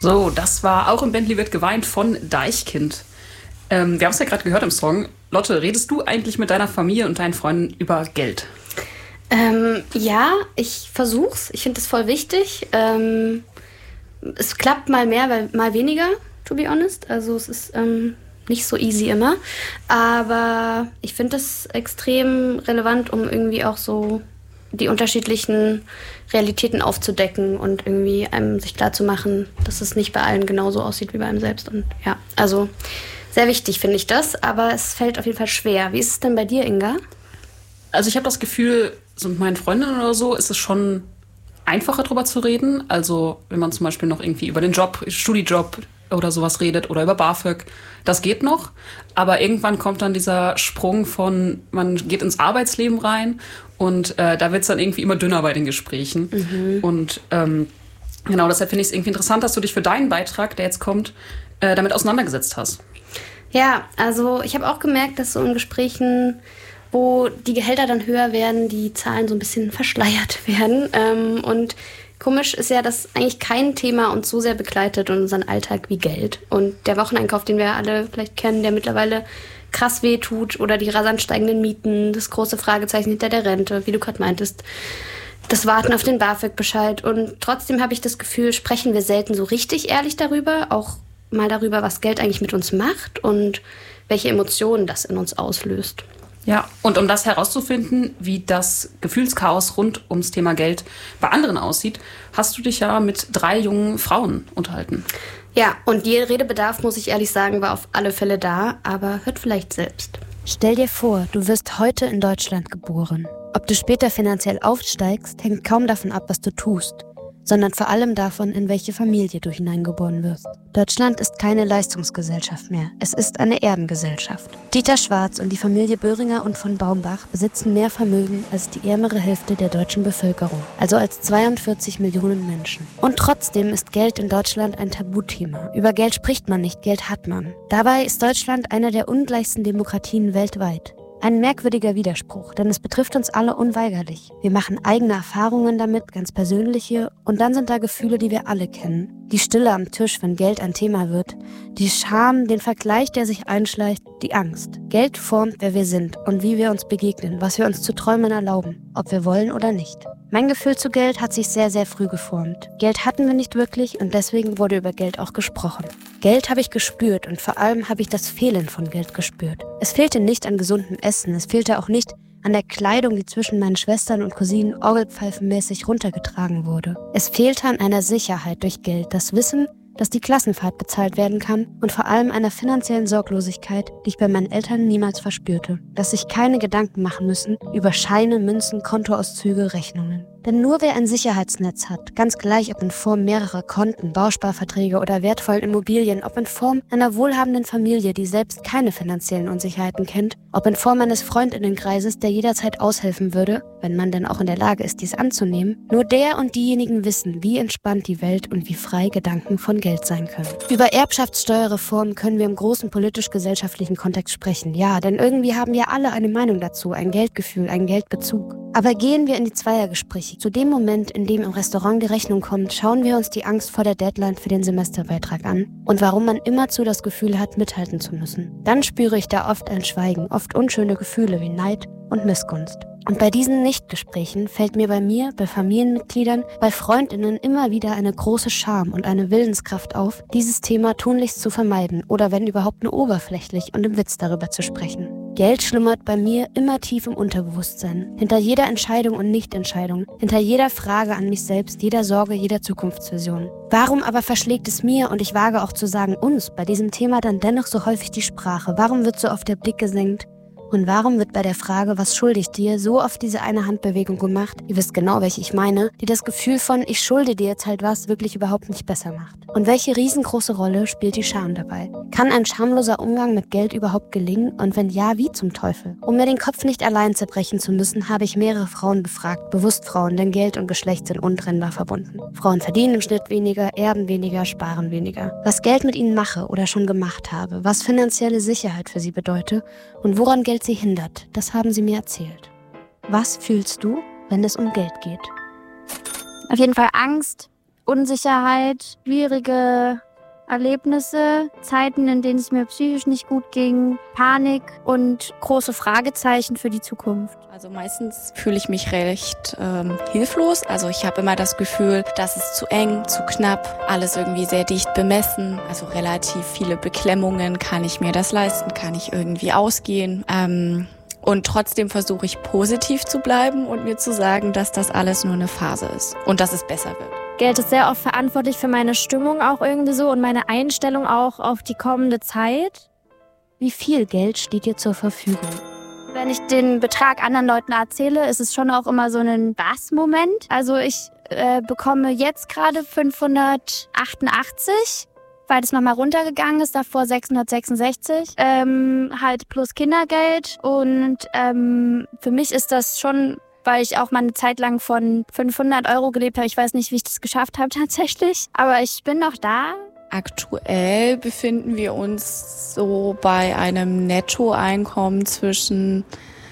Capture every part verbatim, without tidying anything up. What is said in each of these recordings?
So, das war Auch im Bentley wird geweint von Deichkind. Ähm, wir haben es ja gerade gehört im Song. Lotte, redest du eigentlich mit deiner Familie und deinen Freunden über Geld? Ähm, ja, ich versuch's. Ich finde es voll wichtig. Ähm, es klappt mal mehr, mal weniger, to be honest. Also es ist ähm, nicht so easy immer. Aber ich finde es extrem relevant, um irgendwie auch so die unterschiedlichen Realitäten aufzudecken und irgendwie einem sich klarzumachen, dass es nicht bei allen genauso aussieht wie bei einem selbst. Und ja, also sehr wichtig finde ich das, aber es fällt auf jeden Fall schwer. Wie ist es denn bei dir, Inga? Also ich habe das Gefühl, so mit meinen Freundinnen oder so ist es schon einfacher drüber zu reden. Also wenn man zum Beispiel noch irgendwie über den Job, Studijob oder sowas redet oder über BAföG, das geht noch. Aber irgendwann kommt dann dieser Sprung von, man geht ins Arbeitsleben rein und äh, da wird es dann irgendwie immer dünner bei den Gesprächen. Mhm. Und ähm, genau, deshalb finde ich es irgendwie interessant, dass du dich für deinen Beitrag, der jetzt kommt, äh, damit auseinandergesetzt hast. Ja, also ich habe auch gemerkt, dass so in Gesprächen, wo die Gehälter dann höher werden, die Zahlen so ein bisschen verschleiert werden. Ähm, und komisch ist ja, dass eigentlich kein Thema uns so sehr begleitet in unseren Alltag wie Geld. Und der Wocheneinkauf, den wir alle vielleicht kennen, der mittlerweile krass wehtut, oder die rasant steigenden Mieten, das große Fragezeichen hinter der Rente, wie du gerade meintest, das Warten auf den BAföG-Bescheid. Und trotzdem habe ich das Gefühl, sprechen wir selten so richtig ehrlich darüber, auch mal darüber, was Geld eigentlich mit uns macht und welche Emotionen das in uns auslöst. Ja, und um das herauszufinden, wie das Gefühlschaos rund ums Thema Geld bei anderen aussieht, hast du dich ja mit drei jungen Frauen unterhalten. Ja, und ihr Redebedarf, muss ich ehrlich sagen, war auf alle Fälle da, aber hört vielleicht selbst. Stell dir vor, du wirst heute in Deutschland geboren. Ob du später finanziell aufsteigst, hängt kaum davon ab, was du tust, sondern vor allem davon, in welche Familie du hineingeboren wirst. Deutschland ist keine Leistungsgesellschaft mehr, es ist eine Erbengesellschaft. Dieter Schwarz und die Familie Böhringer und von Baumbach besitzen mehr Vermögen als die ärmere Hälfte der deutschen Bevölkerung, also als zweiundvierzig Millionen Menschen. Und trotzdem ist Geld in Deutschland ein Tabuthema. Über Geld spricht man nicht, Geld hat man. Dabei ist Deutschland eine der ungleichsten Demokratien weltweit. Ein merkwürdiger Widerspruch, denn es betrifft uns alle unweigerlich. Wir machen eigene Erfahrungen damit, ganz persönliche, und dann sind da Gefühle, die wir alle kennen. Die Stille am Tisch, wenn Geld ein Thema wird, die Scham, den Vergleich, der sich einschleicht, die Angst. Geld formt, wer wir sind und wie wir uns begegnen, was wir uns zu träumen erlauben, ob wir wollen oder nicht. Mein Gefühl zu Geld hat sich sehr, sehr früh geformt. Geld hatten wir nicht wirklich und deswegen wurde über Geld auch gesprochen. Geld habe ich gespürt und vor allem habe ich das Fehlen von Geld gespürt. Es fehlte nicht an gesundem Essen, es fehlte auch nicht an der Kleidung, die zwischen meinen Schwestern und Cousinen orgelpfeifenmäßig runtergetragen wurde. Es fehlte an einer Sicherheit durch Geld, das Wissen, dass die Klassenfahrt bezahlt werden kann und vor allem einer finanziellen Sorglosigkeit, die ich bei meinen Eltern niemals verspürte. Dass sich keine Gedanken machen müssen über Scheine, Münzen, Kontoauszüge, Rechnungen. Denn nur wer ein Sicherheitsnetz hat, ganz gleich ob in Form mehrerer Konten, Bausparverträge oder wertvollen Immobilien, ob in Form einer wohlhabenden Familie, die selbst keine finanziellen Unsicherheiten kennt, ob in Form eines Freundinnenkreises, der jederzeit aushelfen würde, wenn man denn auch in der Lage ist, dies anzunehmen, nur der und diejenigen wissen, wie entspannt die Welt und wie frei Gedanken von Geld sein können. Über Erbschaftssteuerreformen können wir im großen politisch-gesellschaftlichen Kontext sprechen, ja, denn irgendwie haben wir alle eine Meinung dazu, ein Geldgefühl, einen Geldbezug. Aber gehen wir in die Zweiergespräche. Zu dem Moment, in dem im Restaurant die Rechnung kommt, schauen wir uns die Angst vor der Deadline für den Semesterbeitrag an und warum man immerzu das Gefühl hat, mithalten zu müssen. Dann spüre ich da oft ein Schweigen, oft unschöne Gefühle wie Neid und Missgunst. Und bei diesen Nichtgesprächen fällt mir bei mir, bei Familienmitgliedern, bei Freundinnen immer wieder eine große Scham und eine Willenskraft auf, dieses Thema tunlichst zu vermeiden oder wenn überhaupt nur oberflächlich und im Witz darüber zu sprechen. Geld schlummert bei mir immer tief im Unterbewusstsein. Hinter jeder Entscheidung und Nichtentscheidung, hinter jeder Frage an mich selbst, jeder Sorge, jeder Zukunftsvision. Warum aber verschlägt es mir, und ich wage auch zu sagen uns, bei diesem Thema dann dennoch so häufig die Sprache? Warum wird so oft der Blick gesenkt? Und warum wird bei der Frage, was schulde ich dir, so oft diese eine Handbewegung gemacht, ihr wisst genau, welche ich meine, die das Gefühl von, ich schulde dir jetzt halt was, wirklich überhaupt nicht besser macht? Und welche riesengroße Rolle spielt die Scham dabei? Kann ein schamloser Umgang mit Geld überhaupt gelingen? Und wenn ja, wie zum Teufel? Um mir den Kopf nicht allein zerbrechen zu müssen, habe ich mehrere Frauen befragt, bewusst Frauen, denn Geld und Geschlecht sind untrennbar verbunden. Frauen verdienen im Schnitt weniger, erben weniger, sparen weniger. Was Geld mit ihnen mache oder schon gemacht habe, was finanzielle Sicherheit für sie bedeute und woran Geld sie hindert, das haben sie mir erzählt. Was fühlst du, wenn es um Geld geht? Auf jeden Fall Angst Unsicherheit, schwierige Erlebnisse, Zeiten, in denen es mir psychisch nicht gut ging, Panik und große Fragezeichen für die Zukunft. Also meistens fühle ich mich recht ähm, hilflos. Also ich habe immer das Gefühl, dass es zu eng, zu knapp, alles irgendwie sehr dicht bemessen. Also relativ viele Beklemmungen. Kann ich mir das leisten? Kann ich irgendwie ausgehen? Ähm, und trotzdem versuche ich positiv zu bleiben und mir zu sagen, dass das alles nur eine Phase ist und dass es besser wird. Geld ist sehr oft verantwortlich für meine Stimmung auch irgendwie so und meine Einstellung auch auf die kommende Zeit. Wie viel Geld steht dir zur Verfügung? Wenn ich den Betrag anderen Leuten erzähle, ist es schon auch immer so ein Was-Moment. Also ich äh, bekomme jetzt gerade fünfhundertachtundachtzig, weil das nochmal runtergegangen ist, davor sechshundertsechsundsechzig, ähm, halt plus Kindergeld. Und ähm, für mich ist das schon, weil ich auch mal eine Zeit lang von fünfhundert Euro gelebt habe. Ich weiß nicht, wie ich das geschafft habe tatsächlich, aber ich bin noch da. Aktuell befinden wir uns so bei einem Nettoeinkommen zwischen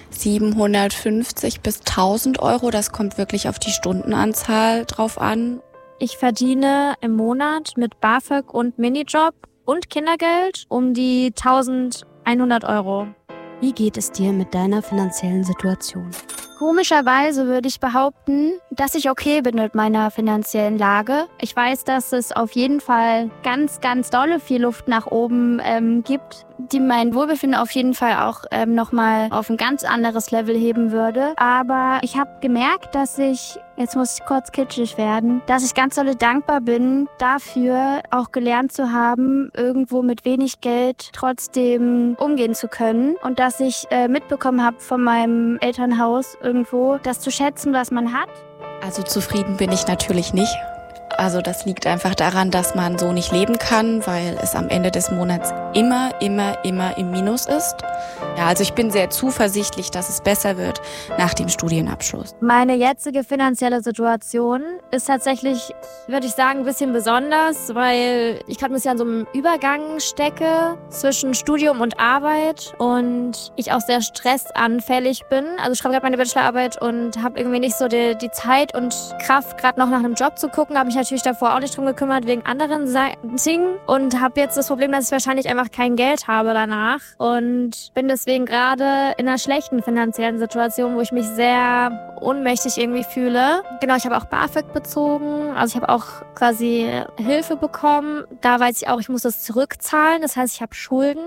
siebenhundertfünfzig bis tausend Euro. Das kommt wirklich auf die Stundenanzahl drauf an. Ich verdiene im Monat mit BAföG und Minijob und Kindergeld um die eintausendeinhundert Euro. Wie geht es dir mit deiner finanziellen Situation? Komischerweise würde ich behaupten, dass ich okay bin mit meiner finanziellen Lage. Ich weiß, dass es auf jeden Fall ganz, ganz dolle viel Luft nach oben ähm, gibt, die mein Wohlbefinden auf jeden Fall auch ähm, nochmal auf ein ganz anderes Level heben würde. Aber ich habe gemerkt, dass ich, jetzt muss ich kurz kitschig werden, dass ich ganz dolle dankbar bin, dafür auch gelernt zu haben, irgendwo mit wenig Geld trotzdem umgehen zu können. Und dass ich äh, mitbekommen habe von meinem Elternhaus irgendwo, das zu schätzen, was man hat. Also zufrieden bin ich natürlich nicht. Also das liegt einfach daran, dass man so nicht leben kann, weil es am Ende des Monats immer, immer, immer im Minus ist. Ja, also ich bin sehr zuversichtlich, dass es besser wird nach dem Studienabschluss. Meine jetzige finanzielle Situation ist tatsächlich, würde ich sagen, ein bisschen besonders, weil ich gerade ein bisschen an so einem Übergang stecke zwischen Studium und Arbeit und ich auch sehr stressanfällig bin. Also ich schreibe gerade meine Bachelorarbeit und habe irgendwie nicht so die, die Zeit und Kraft, gerade noch nach einem Job zu gucken. Habe mich natürlich davor auch nicht drum gekümmert wegen anderen Dingen und habe jetzt das Problem, dass ich wahrscheinlich einfach kein Geld habe danach und bin deswegen gerade in einer schlechten finanziellen Situation, wo ich mich sehr ohnmächtig irgendwie fühle. Genau, ich habe auch BAföG bezogen, also ich habe auch quasi Hilfe bekommen. Da weiß ich auch, ich muss das zurückzahlen, das heißt, ich habe Schulden.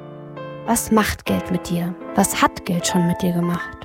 Was macht Geld mit dir? Was hat Geld schon mit dir gemacht?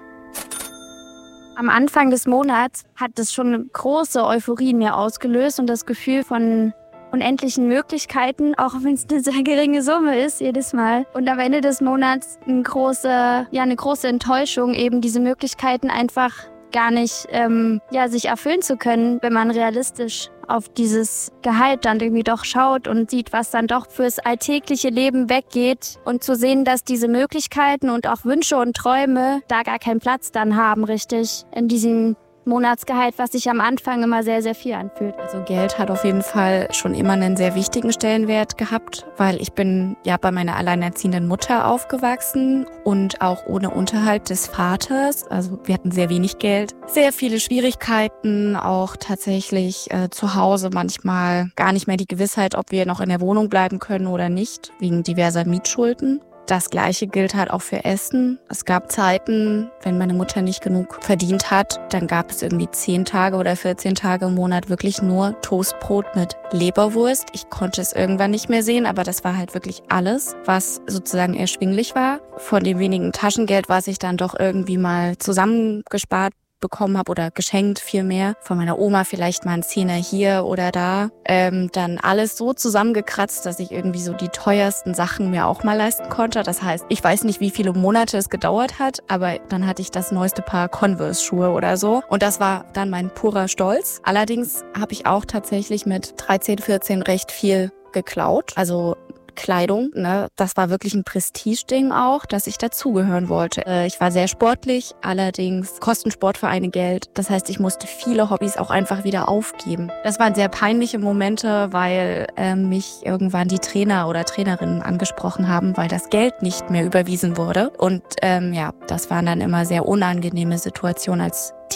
Am Anfang des Monats hat das schon eine große Euphorie in mir ausgelöst und das Gefühl von unendlichen Möglichkeiten, auch wenn es eine sehr geringe Summe ist jedes Mal. Und am Ende des Monats eine große, ja, eine große Enttäuschung, eben diese Möglichkeiten einfach gar nicht ähm, ja, sich erfüllen zu können, wenn man realistisch auf dieses Gehalt dann irgendwie doch schaut und sieht, was dann doch fürs alltägliche Leben weggeht und zu sehen, dass diese Möglichkeiten und auch Wünsche und Träume da gar keinen Platz dann haben, richtig, in diesem Monatsgehalt, was sich am Anfang immer sehr, sehr viel anfühlt. Also Geld hat auf jeden Fall schon immer einen sehr wichtigen Stellenwert gehabt, weil ich bin ja bei meiner alleinerziehenden Mutter aufgewachsen und auch ohne Unterhalt des Vaters. Also wir hatten sehr wenig Geld, sehr viele Schwierigkeiten, auch tatsächlich äh, zu Hause manchmal gar nicht mehr die Gewissheit, ob wir noch in der Wohnung bleiben können oder nicht, wegen diverser Mietschulden. Das Gleiche gilt halt auch für Essen. Es gab Zeiten, wenn meine Mutter nicht genug verdient hat, dann gab es irgendwie zehn Tage oder vierzehn Tage im Monat wirklich nur Toastbrot mit Leberwurst. Ich konnte es irgendwann nicht mehr sehen, aber das war halt wirklich alles, was sozusagen erschwinglich war. Von dem wenigen Taschengeld, was ich dann doch irgendwie mal zusammengespart bekommen habe oder geschenkt vielmehr, von meiner Oma vielleicht mal ein Zehner hier oder da, ähm, dann alles so zusammengekratzt, dass ich irgendwie so die teuersten Sachen mir auch mal leisten konnte. Das heißt, ich weiß nicht, wie viele Monate es gedauert hat, aber dann hatte ich das neueste Paar Converse-Schuhe oder so und das war dann mein purer Stolz. Allerdings habe ich auch tatsächlich mit dreizehn, vierzehn recht viel geklaut, also Kleidung, ne, das war wirklich ein Prestigeding auch, dass ich dazugehören wollte. Ich war sehr sportlich, allerdings kosten Sportvereine Geld. Das heißt, ich musste viele Hobbys auch einfach wieder aufgeben. Das waren sehr peinliche Momente, weil äh, mich irgendwann die Trainer oder Trainerinnen angesprochen haben, weil das Geld nicht mehr überwiesen wurde. Und ähm, ja, das waren dann immer sehr unangenehme Situationen als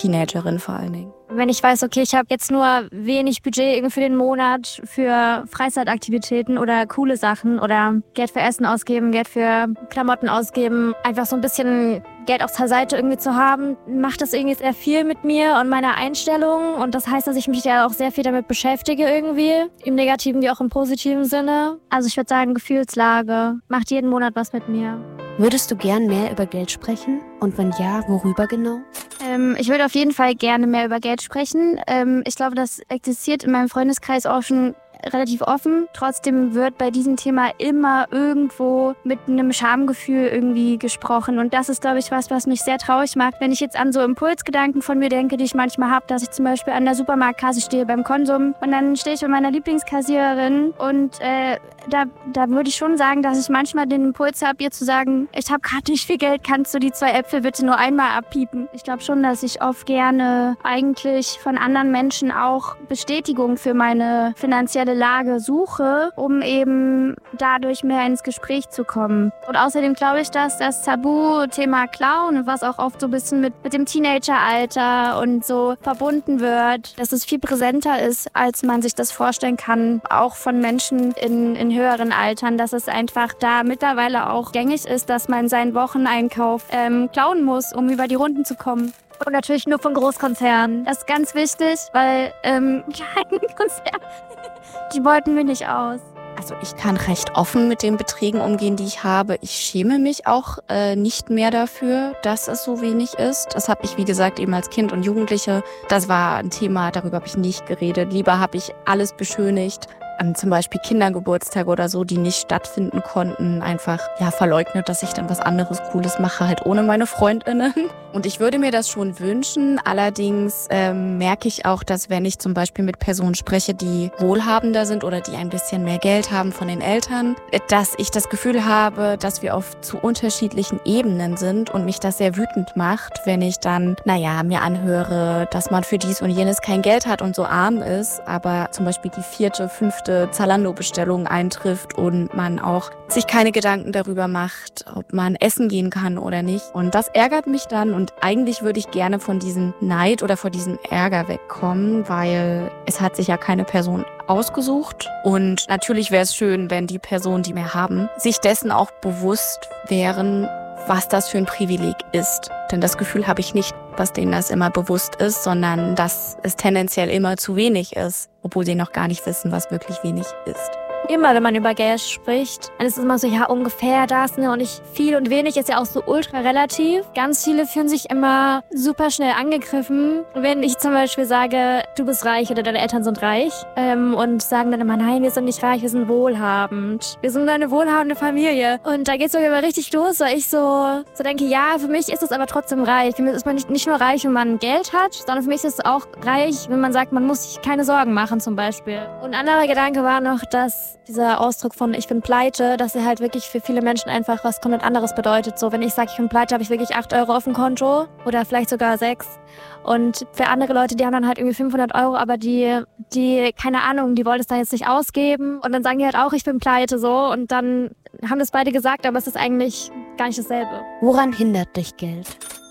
Teenagerin vor allen Dingen. Wenn ich weiß, okay, ich habe jetzt nur wenig Budget irgendwie für den Monat für Freizeitaktivitäten oder coole Sachen oder Geld für Essen ausgeben, Geld für Klamotten ausgeben, einfach so ein bisschen Geld auf der Seite irgendwie zu haben, macht das irgendwie sehr viel mit mir und meiner Einstellung. Und das heißt, dass ich mich ja auch sehr viel damit beschäftige irgendwie, im negativen wie auch im positiven Sinne. Also ich würde sagen, Gefühlslage macht jeden Monat was mit mir. Würdest du gern mehr über Geld sprechen? Und wenn ja, worüber genau? Ähm, ich würde auf jeden Fall gerne mehr über Geld sprechen. Ähm, ich glaube, das existiert in meinem Freundeskreis auch schon relativ offen. Trotzdem wird bei diesem Thema immer irgendwo mit einem Schamgefühl irgendwie gesprochen. Und das ist, glaube ich, was, was mich sehr traurig macht. Wenn ich jetzt an so Impulsgedanken von mir denke, die ich manchmal habe, dass ich zum Beispiel an der Supermarktkasse stehe beim Konsum und dann stehe ich mit meiner Lieblingskassiererin und äh, da, da würde ich schon sagen, dass ich manchmal den Impuls habe, ihr zu sagen, ich habe gerade nicht viel Geld, kannst du die zwei Äpfel bitte nur einmal abpiepen? Ich glaube schon, dass ich oft gerne eigentlich von anderen Menschen auch Bestätigung für meine finanzielle Lage suche, um eben dadurch mehr ins Gespräch zu kommen. Und außerdem glaube ich, dass das Tabuthema Klauen, was auch oft so ein bisschen mit, mit dem Teenageralter und so verbunden wird, dass es viel präsenter ist, als man sich das vorstellen kann, auch von Menschen in, in höheren Altern, dass es einfach da mittlerweile auch gängig ist, dass man seinen Wocheneinkauf ähm, klauen muss, um über die Runden zu kommen. Und natürlich nur von Großkonzernen. Das ist ganz wichtig, weil ähm, kleine Konzerne, die beuten wir nicht aus. Also ich kann recht offen mit den Beträgen umgehen, die ich habe. Ich schäme mich auch äh, nicht mehr dafür, dass es so wenig ist. Das habe ich, wie gesagt, eben als Kind und Jugendliche. Das war ein Thema, darüber habe ich nicht geredet. Lieber habe ich alles beschönigt. An zum Beispiel Kindergeburtstage oder so, die nicht stattfinden konnten, einfach ja verleugnet, dass ich dann was anderes Cooles mache, halt ohne meine FreundInnen. Und ich würde mir das schon wünschen. Allerdings ähm, merke ich auch, dass wenn ich zum Beispiel mit Personen spreche, die wohlhabender sind oder die ein bisschen mehr Geld haben von den Eltern, dass ich das Gefühl habe, dass wir auf zu unterschiedlichen Ebenen sind und mich das sehr wütend macht, wenn ich dann, naja, mir anhöre, dass man für dies und jenes kein Geld hat und so arm ist, aber zum Beispiel die vierte, fünfte Zalando-Bestellung eintrifft und man auch sich keine Gedanken darüber macht, ob man essen gehen kann oder nicht. Und das ärgert mich dann und eigentlich würde ich gerne von diesem Neid oder vor diesem Ärger wegkommen, weil es hat sich ja keine Person ausgesucht. Und natürlich wäre es schön, wenn die Personen, die mehr haben, sich dessen auch bewusst wären, was das für ein Privileg ist. Denn das Gefühl habe ich nicht, dass denen das immer bewusst ist, sondern dass es tendenziell immer zu wenig ist, obwohl sie noch gar nicht wissen, was wirklich wenig ist. Immer, wenn man über Geld spricht, dann ist es immer so, ja, ungefähr das, ne? Und ich, viel und wenig ist ja auch so ultra relativ. Ganz viele fühlen sich immer super schnell angegriffen. Wenn ich zum Beispiel sage, du bist reich oder deine Eltern sind reich, ähm, und sagen dann immer, nein, wir sind nicht reich, wir sind wohlhabend. Wir sind eine wohlhabende Familie. Und da geht's sogar immer richtig los, weil ich so, so denke, ja, für mich ist es aber trotzdem reich. Für mich ist man nicht, nicht nur reich, wenn man Geld hat, sondern für mich ist es auch reich, wenn man sagt, man muss sich keine Sorgen machen zum Beispiel. Und ein anderer Gedanke war noch, dass dieser Ausdruck von ich bin pleite, dass er halt wirklich für viele Menschen einfach was komplett anderes bedeutet. So, wenn ich sage, ich bin pleite, habe ich wirklich acht Euro auf dem Konto oder vielleicht sogar sechs. Und für andere Leute, die haben dann halt irgendwie fünfhundert Euro, aber die, die, keine Ahnung, die wollen es dann jetzt nicht ausgeben. Und dann sagen die halt auch, ich bin pleite, so. Und dann haben das beide gesagt, aber es ist eigentlich gar nicht dasselbe. Woran hindert dich Geld?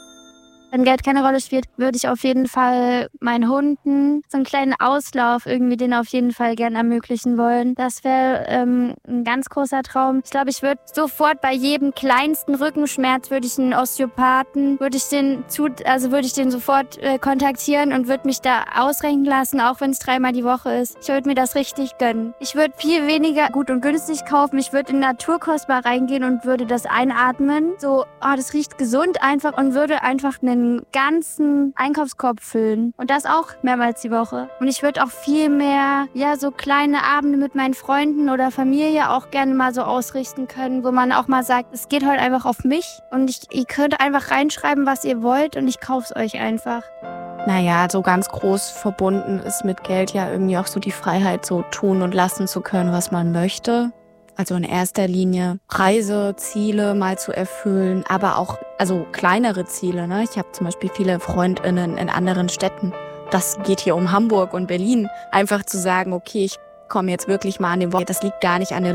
Wenn Geld keine Rolle spielt, würde ich auf jeden Fall meinen Hunden so einen kleinen Auslauf irgendwie den auf jeden Fall gern ermöglichen wollen. Das wäre ähm, ein ganz großer Traum. Ich glaube, ich würde sofort bei jedem kleinsten Rückenschmerz würde ich einen Osteopathen, würde ich den zu, also würde ich den sofort äh, kontaktieren und würde mich da ausrechnen lassen, auch wenn es dreimal die Woche ist. Ich würde mir das richtig gönnen. Ich würde viel weniger gut und günstig kaufen. Ich würde in Naturkost mal reingehen und würde das einatmen. So, oh, das riecht gesund einfach und würde einfach einen ganzen Einkaufskorb füllen. Und das auch mehrmals die Woche. Und ich würde auch viel mehr, ja, so kleine Abende mit meinen Freunden oder Familie auch gerne mal so ausrichten können, wo man auch mal sagt, es geht heute einfach auf mich und ich, ihr könnt einfach reinschreiben, was ihr wollt und ich kauf's euch einfach. Naja, so ganz groß verbunden ist mit Geld ja irgendwie auch so die Freiheit, so tun und lassen zu können, was man möchte. Also in erster Linie Reiseziele mal zu erfüllen, aber auch also kleinere Ziele. Ne? Ich habe zum Beispiel viele FreundInnen in anderen Städten. Das geht hier um Hamburg und Berlin. Einfach zu sagen, okay, ich komme jetzt wirklich mal an dem Wort. Das liegt gar nicht an der